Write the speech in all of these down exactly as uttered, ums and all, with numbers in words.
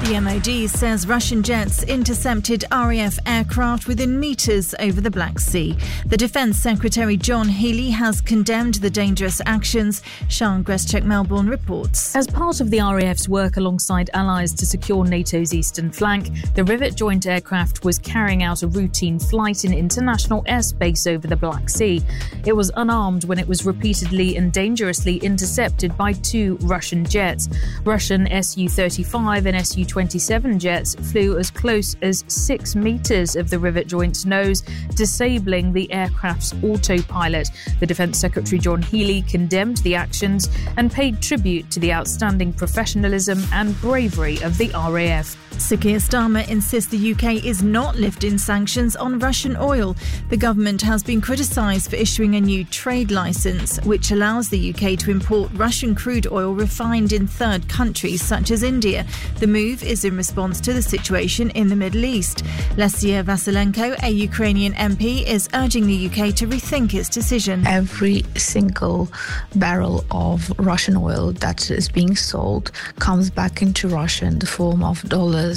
The M O D says Russian jets intercepted R A F aircraft within metres over the Black Sea. The Defence Secretary John Healey has condemned the dangerous actions. Sian Greschek, Melbourne, reports. As part of the R A F's work alongside allies to secure NATO's eastern flank, the Rivet joint aircraft was carrying out a routine flight in international airspace over the Black Sea. It was unarmed when it was repeatedly and dangerously intercepted by two Russian jets. Russian S U thirty-five and S U twenty-seven jets flew as close as six metres of the Rivet joint's nose, disabling the aircraft's autopilot. The Defence Secretary John Healey condemned the actions and paid tribute to the outstanding professionalism and bravery of the R A F. Sir Keir Starmer insists the U K is not lifting sanctions on Russian oil. The government has been criticised for issuing a new trade licence, which allows the U K to import Russian crude oil refined in third countries such as India. The move is in response to the situation in the Middle East. Lesia Vasilenko, a Ukrainian M P, is urging the U K to rethink its decision. Every single barrel of Russian oil that is being sold comes back into Russia in the form of dollars,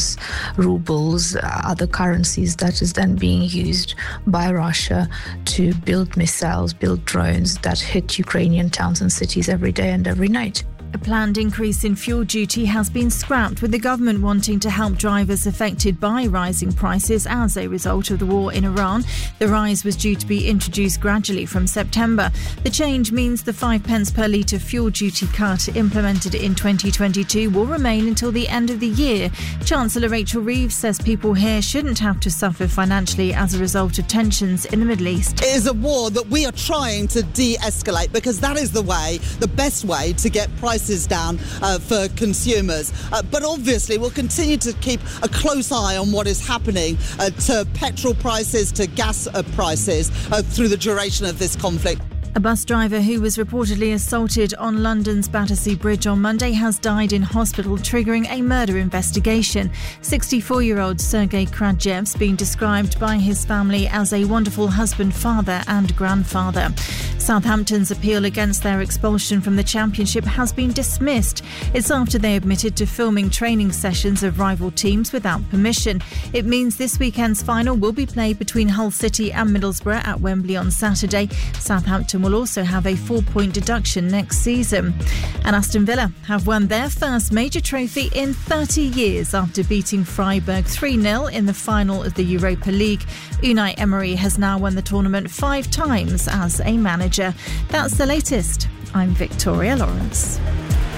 rubles, other currencies that is then being used by Russia to build missiles, build drones that hit Ukrainian towns and cities every day and every night. A planned increase in fuel duty has been scrapped, with the government wanting to help drivers affected by rising prices as a result of the war in Iran. The rise was due to be introduced gradually from September. The change means the five pence per litre fuel duty cut implemented in twenty twenty-two will remain until the end of the year. Chancellor Rachel Reeves says people here shouldn't have to suffer financially as a result of tensions in the Middle East. It is a war that we are trying to de-escalate, because that is the way, the best way to get prices down uh, for consumers. Uh, but obviously we'll continue to keep a close eye on what is happening uh, to petrol prices, to gas uh, prices uh, through the duration of this conflict. A bus driver who was reportedly assaulted on London's Battersea Bridge on Monday has died in hospital, triggering a murder investigation. sixty-four-year-old Sergei Kradzhev's been described by his family as a wonderful husband, father and grandfather. Southampton's appeal against their expulsion from the Championship has been dismissed. It's after they admitted to filming training sessions of rival teams without permission. It means this weekend's final will be played between Hull City and Middlesbrough at Wembley on Saturday. Southampton will also have a four-point deduction next season. And Aston Villa have won their first major trophy in thirty years after beating Freiburg three nil in the final of the Europa League. Unai Emery has now won the tournament five times as a manager. That's the latest. I'm Victoria Lawrence.